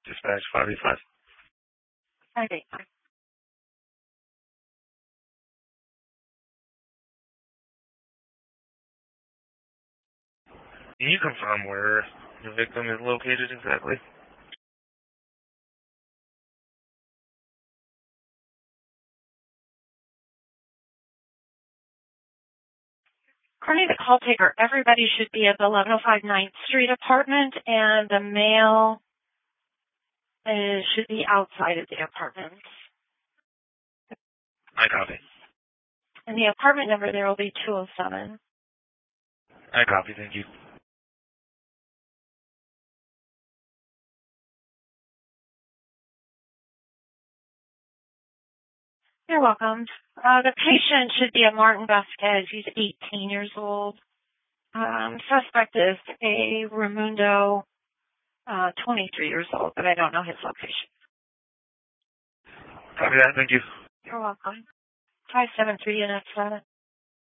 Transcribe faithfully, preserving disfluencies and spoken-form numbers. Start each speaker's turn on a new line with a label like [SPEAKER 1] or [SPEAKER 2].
[SPEAKER 1] Dispatch five eight five.
[SPEAKER 2] five eight five.
[SPEAKER 1] Can you confirm where the victim is located exactly?
[SPEAKER 2] According to the call taker, everybody should be at the eleven oh five ninth Street apartment, and the male is, should be outside of the apartment.
[SPEAKER 1] I copy.
[SPEAKER 2] And the apartment number there will be two oh seven.
[SPEAKER 1] I copy, thank you.
[SPEAKER 2] You're welcome. Uh, the patient should be a Martin Vasquez. He's eighteen years old. Um, suspect is a Raimundo, uh, twenty-three years old, but I don't know his location.
[SPEAKER 1] Copy that, thank you.
[SPEAKER 2] You're welcome. five seven three, and that's that.